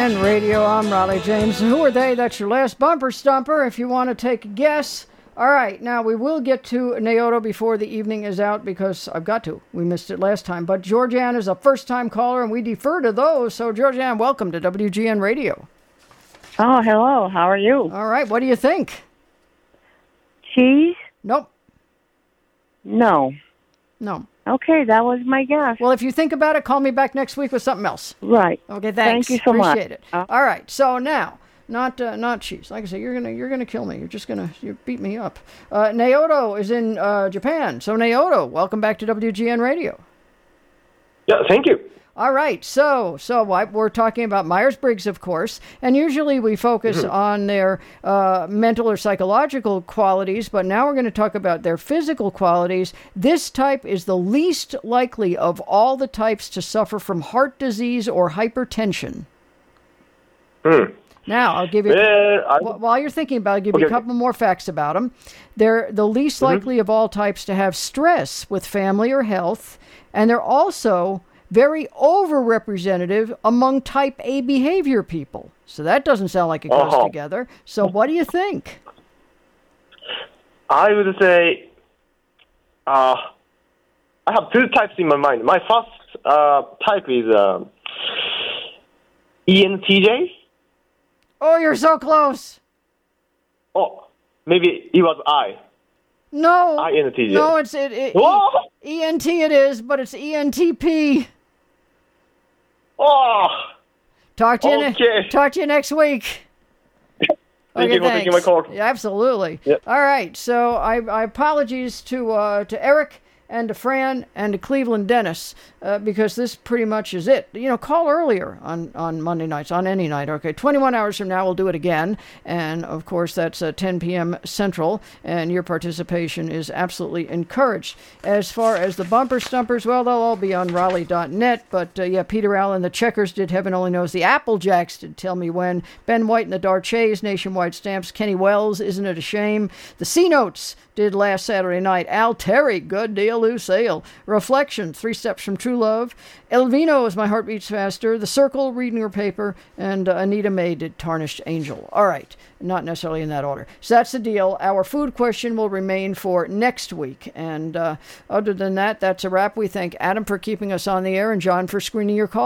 WGN Radio. I'm Raleigh James. Who are they? That's your last bumper stumper if you want to take a guess. All right, now we will get to Naoto before the evening is out because I've got to. We missed it last time. But Georgianne is a first-time caller, and we defer to those. So, Georgianne, welcome to WGN Radio. Oh, hello. How are you? All right, what do you think? Cheese? Nope. No. No. Okay, that was my guess. Well, if you think about it, call me back next week with something else. Right. Okay, thanks. Thank you so much. Appreciate it. All right, so now... Not cheese. Like I say, you're gonna kill me. You beat me up. Naoto is in Japan. So Naoto, welcome back to WGN Radio. Yeah, thank you. All right, so we're talking about Myers-Briggs, of course, and usually we focus on their mental or psychological qualities, but now we're going to talk about their physical qualities. This type is the least likely of all the types to suffer from heart disease or hypertension. Now, I'll give you, while you're thinking about it, I'll give you a couple more facts about them. They're the least likely of all types to have stress with family or health, and they're also very overrepresentative among type A behavior people. So that doesn't sound like it goes together. So what do you think? I would say I have two types in my mind. My first type is ENTJ. Oh, you're so close. Oh, maybe it was I. No. INTJ. No, it's ENT it is, but it's ENTP. Oh. Talk to you next week. Thank you for taking my call. Yeah, absolutely. Yep. All right. So I apologies to Eric and to Fran and to Cleveland Dennis because this pretty much is it. Call earlier on Monday nights, on any night. Okay, 21 hours from now, we'll do it again. And, of course, that's 10 p.m. Central, and your participation is absolutely encouraged. As far as the bumper stumpers, well, they'll all be on Raleigh.net. But, Peter Allen, the Checkers did Heaven Only Knows. The Applejacks did Tell Me When. Ben White and the Darchets, Nationwide Stamps. Kenny Wells, Isn't It a Shame? The C-Notes did Last Saturday Night. Al Terry, Good Deal, Lucille. Reflection, Three Steps from True Love. Elvino is My Heart Beats Faster. The Circle, Reading Her Paper. And Anita May did Tarnished Angel. All right, not necessarily in that order. So that's the deal. Our food question will remain for next week. And other than that, that's a wrap. We thank Adam for keeping us on the air and John for screening your call.